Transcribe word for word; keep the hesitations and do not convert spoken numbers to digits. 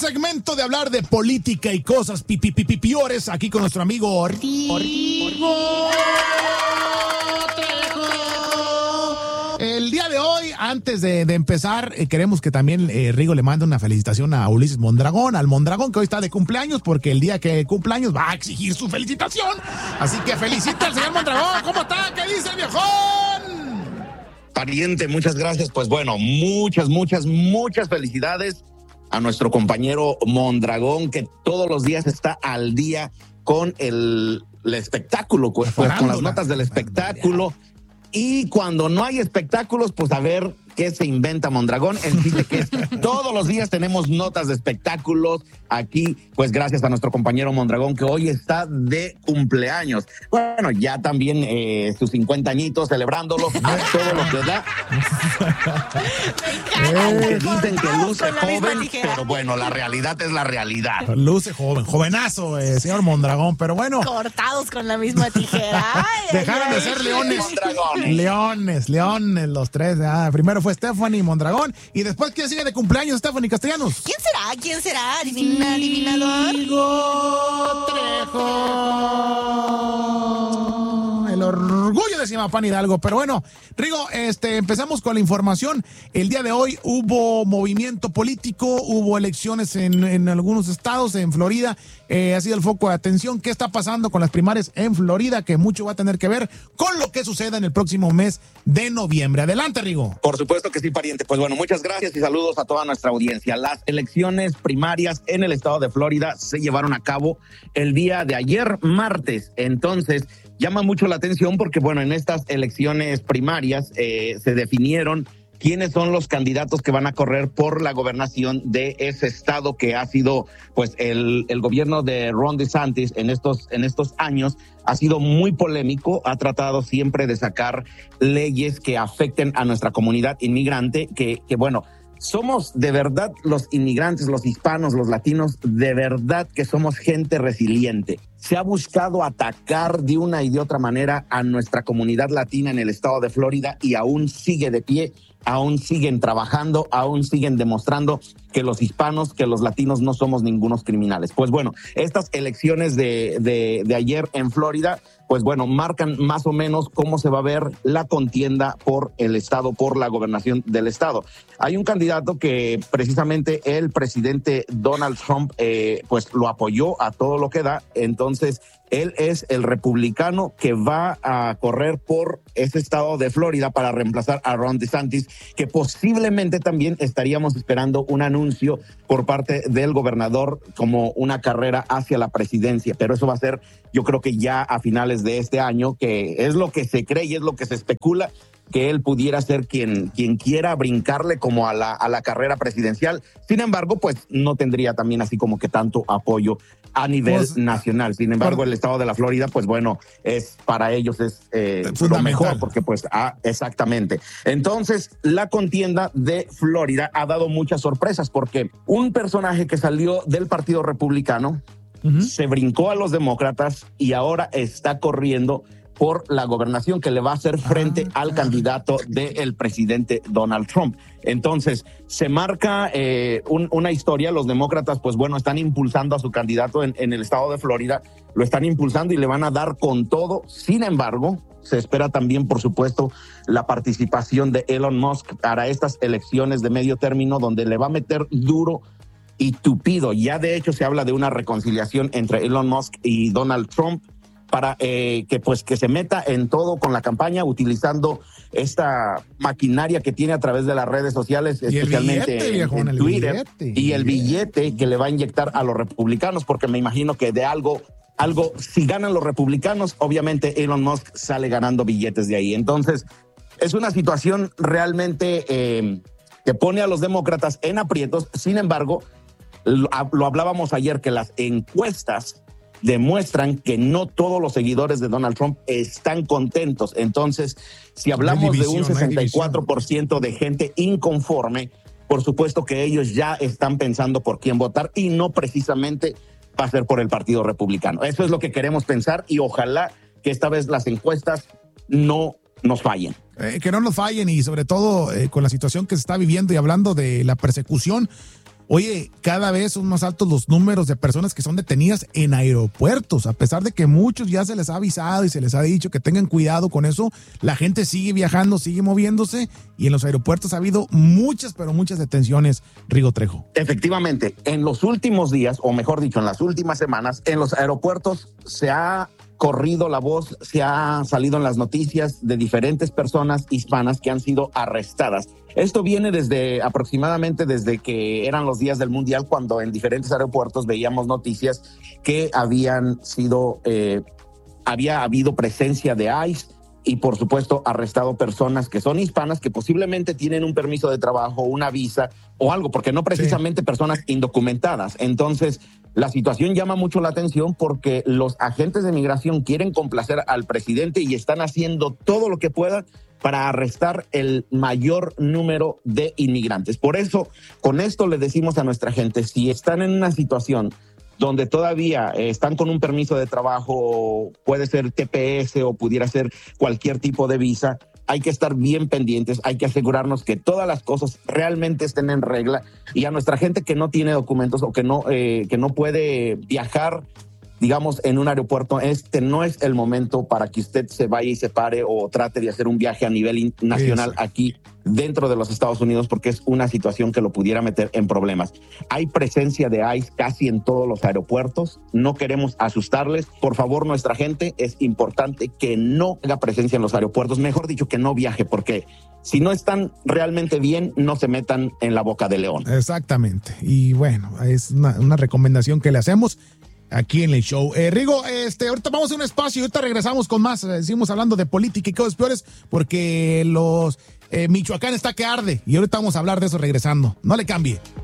segmento de hablar de política y cosas pipipipiores aquí con nuestro amigo Rigo Trejo. El día de hoy, antes de, de empezar, eh, queremos que también eh, Rigo le mande una felicitación a Ulises Mondragón, al Mondragón que hoy está de cumpleaños, porque el día que cumpleaños va a exigir su felicitación. Así que felicita al señor Mondragón. ¿Cómo está? ¿Qué dice el viejón? Pariente, muchas gracias. Pues bueno, muchas, muchas, muchas felicidades a nuestro compañero Mondragón, que todos los días está al día con el, el espectáculo, pues, con las notas del espectáculo. Y cuando no hay espectáculos, pues a ver qué se inventa Mondragón. Él dice que es, todos los días tenemos notas de espectáculos aquí, pues gracias a nuestro compañero Mondragón, que hoy está de cumpleaños. Bueno, ya también eh, sus cincuenta añitos celebrándolo a todo lo que da. Aunque dicen que luce joven, pero bueno, la realidad es la realidad. Luce joven, jovenazo, eh, señor Mondragón, pero bueno. Cortados con la misma tijera. Ay, dejaron ay, de ser leones. Mondragones. Leones, leones, los tres. Ah, primero fue Stephanie Mondragón y después, ¿quién sigue de cumpleaños? Stephanie Castellanos. ¿Quién será? ¿Quién será? Adivina, adivinador. Rigo Trejo. El orgullo de Simapán Hidalgo. Pero bueno, Rigo, este, empezamos con la información. El día de hoy hubo movimiento político, hubo elecciones en, en algunos estados, en Florida. Eh, ha sido el foco de atención. ¿Qué está pasando con las primarias en Florida? Que mucho va a tener que ver con lo que suceda en el próximo mes de noviembre. Adelante, Rigo. Por supuesto que sí, pariente. Pues bueno, muchas gracias y saludos a toda nuestra audiencia. Las elecciones primarias en el estado de Florida se llevaron a cabo el día de ayer, martes. Entonces, llama mucho la atención porque, bueno, en estas elecciones primarias eh, se definieron quiénes son los candidatos que van a correr por la gobernación de ese estado que ha sido, pues, el, el gobierno de Ron DeSantis en estos, en estos años ha sido muy polémico, ha tratado siempre de sacar leyes que afecten a nuestra comunidad inmigrante, que, que bueno, somos de verdad los inmigrantes, los hispanos, los latinos, de verdad que somos gente resiliente. Se ha buscado atacar de una y de otra manera a nuestra comunidad latina en el estado de Florida y aún sigue de pie, aún siguen trabajando, aún siguen demostrando que los hispanos, que los latinos no somos ningunos criminales. Pues bueno, estas elecciones de, de, de ayer en Florida, pues bueno, marcan más o menos cómo se va a ver la contienda por el estado, por la gobernación del estado. Hay un candidato que precisamente el presidente Donald Trump, eh, pues lo apoyó a todo lo que da. Entonces, él es el republicano que va a correr por ese estado de Florida para reemplazar a Ron DeSantis, que posiblemente también estaríamos esperando un anuncio por parte del gobernador como una carrera hacia la presidencia. Pero eso va a ser, yo creo que ya a finales de este año, que es lo que se cree y es lo que se especula, que él pudiera ser quien, quien quiera brincarle como a la, a la carrera presidencial. Sin embargo, pues no tendría también así como que tanto apoyo a nivel pues, nacional. Sin embargo, por... el estado de la Florida, pues bueno, es para ellos es eh, lo mejor, porque pues, ah, exactamente. Entonces, la contienda de Florida ha dado muchas sorpresas, porque un personaje que salió del Partido Republicano uh-huh. se brincó a los demócratas y ahora está corriendo por la gobernación, que le va a hacer frente ah, al candidato del presidente Donald Trump. Entonces, se marca eh, un, una historia. Los demócratas, pues bueno, están impulsando a su candidato en, en el estado de Florida, lo están impulsando y le van a dar con todo. Sin embargo, se espera también, por supuesto, la participación de Elon Musk para estas elecciones de medio término, donde le va a meter duro y tupido. Ya de hecho se habla de una reconciliación entre Elon Musk y Donald Trump, para eh, que pues que se meta en todo con la campaña, utilizando esta maquinaria que tiene a través de las redes sociales, y especialmente billete, en, viejón, en Twitter, billete, y el billete, billete que le va a inyectar a los republicanos, porque me imagino que de algo, algo, si ganan los republicanos, obviamente Elon Musk sale ganando billetes de ahí. Entonces, es una situación realmente eh, que pone a los demócratas en aprietos. Sin embargo, lo, lo hablábamos ayer, que las encuestas demuestran que no todos los seguidores de Donald Trump están contentos. Entonces, si hablamos división, de un sesenta y cuatro por ciento de gente inconforme, por supuesto que ellos ya están pensando por quién votar y no precisamente va a ser por el Partido Republicano. Eso es lo que queremos pensar y ojalá que esta vez las encuestas no nos fallen. Eh, que no nos fallen y sobre todo eh, con la situación que se está viviendo y hablando de la persecución. Oye, cada vez son más altos los números de personas que son detenidas en aeropuertos. A pesar de que muchos ya se les ha avisado y se les ha dicho que tengan cuidado con eso, la gente sigue viajando, sigue moviéndose y en los aeropuertos ha habido muchas, pero muchas detenciones, Rigo Trejo. Efectivamente, en los últimos días, o mejor dicho, en las últimas semanas, en los aeropuertos se ha corrido la voz, se ha salido en las noticias de diferentes personas hispanas que han sido arrestadas. Esto viene desde aproximadamente desde que eran los días del Mundial, cuando en diferentes aeropuertos veíamos noticias que habían sido, eh, había habido presencia de ICE y por supuesto arrestado personas que son hispanas que posiblemente tienen un permiso de trabajo, una visa o algo, porque no precisamente sí. personas indocumentadas. Entonces, la situación llama mucho la atención porque los agentes de migración quieren complacer al presidente y están haciendo todo lo que puedan para arrestar el mayor número de inmigrantes. Por eso, con esto le decimos a nuestra gente, si están en una situación donde todavía eh, están con un permiso de trabajo, puede ser T P S o pudiera ser cualquier tipo de visa, hay que estar bien pendientes, hay que asegurarnos que todas las cosas realmente estén en regla, y a nuestra gente que no tiene documentos o que no, eh, que no puede viajar, digamos, en un aeropuerto, este no es el momento para que usted se vaya y se pare o trate de hacer un viaje a nivel nacional sí, sí. aquí dentro de los Estados Unidos, porque es una situación que lo pudiera meter en problemas. Hay presencia de ICE casi en todos los aeropuertos, no queremos asustarles. Por favor, nuestra gente, es importante que no haga presencia en los aeropuertos, mejor dicho, que no viaje, porque si no están realmente bien, no se metan en la boca del león. Exactamente, y bueno, es una, una recomendación que le hacemos aquí en el show. Eh, Rigo, este, ahorita vamos a un espacio y ahorita regresamos con más. Eh, seguimos hablando de política y cosas peores porque los eh, Michoacán está que arde y ahorita vamos a hablar de eso regresando. No le cambie.